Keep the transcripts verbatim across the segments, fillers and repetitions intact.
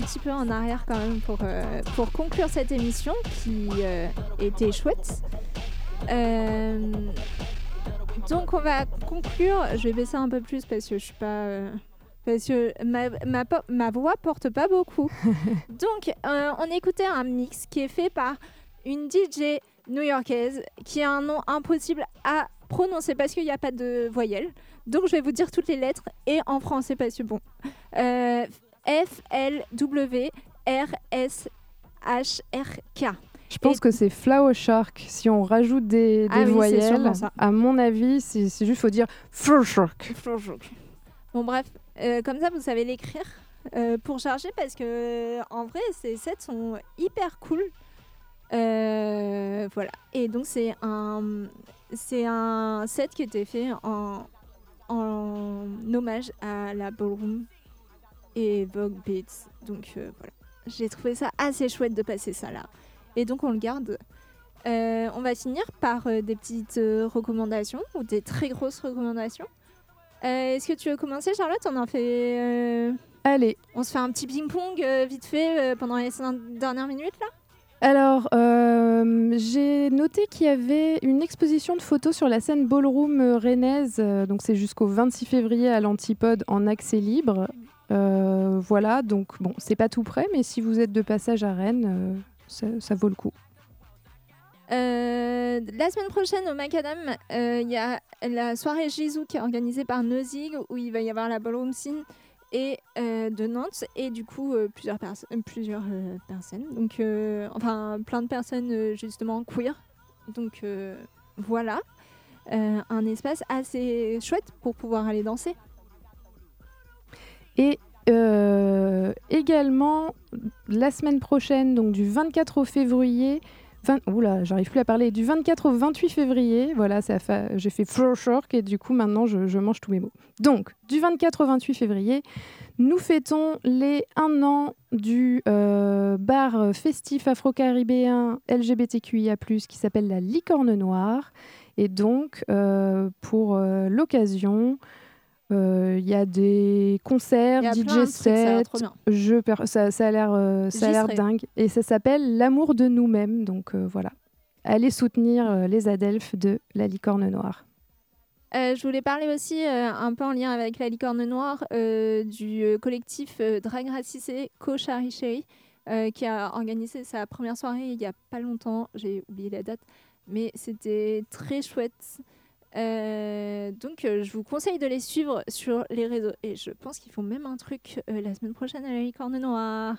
petit peu en arrière quand même pour, euh, pour conclure cette émission qui euh, était chouette. Euh, donc on va conclure. Je vais baisser un peu plus parce que je suis pas... Euh, parce que ma, ma, ma voix porte pas beaucoup. Donc euh, on écoutait un mix qui est fait par une D J new-yorkaise qui a un nom impossible à prononcer parce qu'il n'y a pas de voyelles. Donc je vais vous dire toutes les lettres et en français parce que bon. Euh, F L W R S H R K. Je pense et... que c'est Flower Shark. Si on rajoute des, des ah oui, voyelles, à mon avis, c'est, c'est juste faut dire Flower Shark. Bon bref, euh, comme ça vous savez l'écrire euh, pour charger parce que en vrai ces sets sont hyper cool. Euh, voilà. Et donc c'est un c'est un set qui était fait en en hommage à la ballroom et Vogue Beats. Donc euh, voilà, j'ai trouvé ça assez chouette de passer ça là. Et donc on le garde. Euh, on va finir par euh, des petites euh, recommandations ou des très grosses recommandations. Euh, est-ce que tu veux commencer, Charlotte? On en fait. Euh... Allez. On se fait un petit ping-pong euh, vite fait euh, pendant les cinq dernières minutes là. Alors, euh, j'ai noté qu'il y avait une exposition de photos sur la scène ballroom euh, rennaise. Euh, donc c'est jusqu'au vingt-six février à l'Antipode en accès libre. Euh, voilà, donc bon, c'est pas tout près, mais si vous êtes de passage à Rennes, euh, ça, ça vaut le coup. Euh, la semaine prochaine au Macadam, il euh, y a la soirée Jizou qui est organisée par Nozig où il va y avoir la ballroom scene et euh, de Nantes et du coup euh, plusieurs, perso- plusieurs euh, personnes, donc euh, enfin plein de personnes euh, justement queer. Donc euh, voilà, euh, un espace assez chouette pour pouvoir aller danser. Et euh, également la semaine prochaine, donc du vingt-quatre au février. vingt... Oula, j'arrive plus à parler. Du vingt-quatre au vingt-huit février, voilà, ça fait... j'ai fait Floor Shark et du coup maintenant je, je mange tous mes mots. Donc, du vingt-quatre au vingt-huit février, nous fêtons les un an du euh, bar festif afro-caribéen L G B T Q I A plus, qui s'appelle la Licorne Noire. Et donc, euh, pour euh, l'occasion, il euh, y a des concerts, D J sets, jeux, per... ça, ça a l'air, euh, ça a l'air dingue. Et ça s'appelle L'amour de nous-mêmes. Donc euh, voilà, allez soutenir euh, les adelphes de la Licorne Noire. Euh, je voulais parler aussi, euh, un peu en lien avec la Licorne Noire, euh, du euh, collectif euh, Drag Racissé Koshari euh, qui a organisé sa première soirée il n'y a pas longtemps. J'ai oublié la date, mais c'était très chouette. Euh, donc euh, je vous conseille de les suivre sur les réseaux et je pense qu'ils font même un truc euh, la semaine prochaine à la Licorne Noire.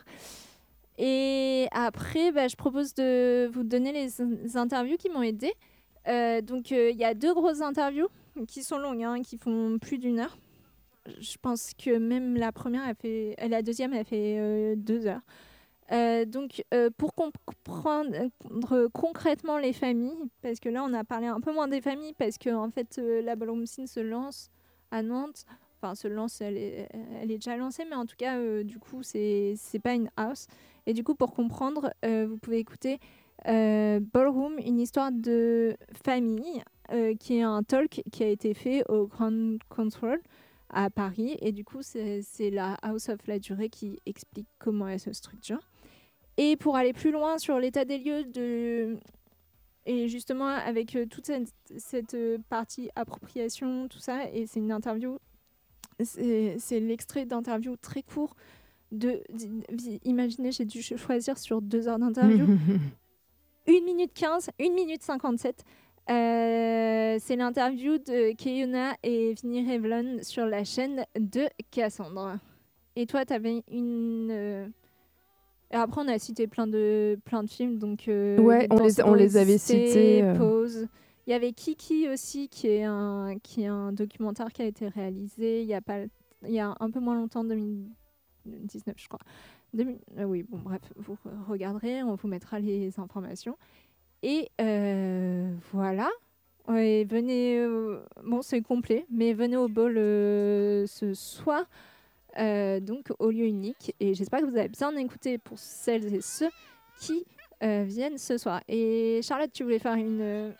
Et après bah, je propose de vous donner les, les interviews qui m'ont aidée. Euh, donc il euh, y a deux grosses interviews qui sont longues, hein, qui font plus d'une heure. Je pense que même la première a fait, la deuxième a fait euh, deux heures. Euh, donc, euh, pour comprendre concrètement les familles, parce que là, on a parlé un peu moins des familles, parce que en fait, euh, la ballroom scene se lance à Nantes. Enfin, se lance, elle est, elle est déjà lancée, mais en tout cas, euh, du coup, c'est, c'est pas une house. Et du coup, pour comprendre, euh, vous pouvez écouter euh, Ballroom, une histoire de famille, euh, qui est un talk qui a été fait au Grand Control à Paris. Et du coup, c'est, c'est la House of la Durée qui explique comment elle se structure. Et pour aller plus loin sur l'état des lieux, de... et justement avec euh, toute cette, cette euh, partie appropriation, tout ça, et c'est une interview, c'est, c'est l'extrait d'interview très court. De, imaginez, j'ai dû choisir sur deux heures d'interview. une minute quinze, une minute cinquante-sept. Euh, c'est l'interview de Keyona et Vinnie Revlon sur la chaîne de Cassandre. Et toi, tu avais une... Euh... Et après, on a cité plein de, plein de films. Donc, euh, ouais, on les, on les avait cités. Euh... Pause. Il y avait Kiki aussi, qui est, un, qui est un documentaire qui a été réalisé il y a, pas, il y a un peu moins longtemps, deux mille dix-neuf, je crois. deux mille... Euh, oui, bon, bref, vous regarderez, on vous mettra les informations. Et euh, voilà. Ouais, venez. Euh, bon, c'est complet, mais venez au ball euh, ce soir. Euh, donc au lieu unique, et j'espère que vous avez bien écouté pour celles et ceux qui euh, viennent ce soir. Et Charlotte, tu voulais faire une...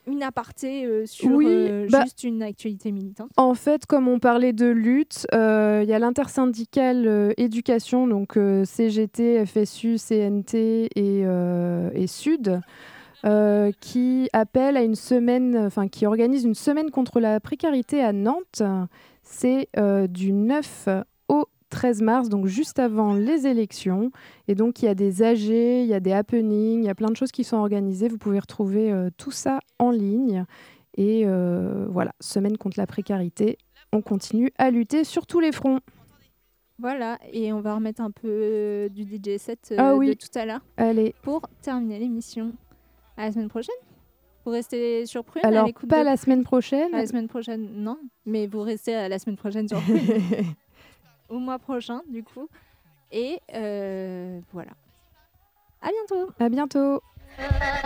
une aparté euh, sur Oui, euh, bah, juste une actualité militante. En fait, comme on parlait de lutte, euh, il y a l'intersyndicale euh, éducation, donc euh, C G T, F S U, C N T et, euh, et Sud, euh, qui appelle à une semaine, enfin qui organise une semaine contre la précarité à Nantes. C'est euh, du neuf au treize mars, donc juste avant les élections. Et donc il y a des A G, il y a des happenings, il y a plein de choses qui sont organisées. Vous pouvez retrouver euh, tout ça en ligne. Et euh, voilà, semaine contre la précarité. On continue à lutter sur tous les fronts. Voilà, et on va remettre un peu euh, du D J set euh, Ah oui. de tout à l'heure Allez. pour terminer l'émission. À la semaine prochaine. Vous restez sur Prune. Alors, à l'écoute pas de... la semaine prochaine. À la semaine prochaine, non. Mais vous restez à la semaine prochaine sur Prune. Au mois prochain, du coup. Et euh, voilà. À bientôt. À bientôt.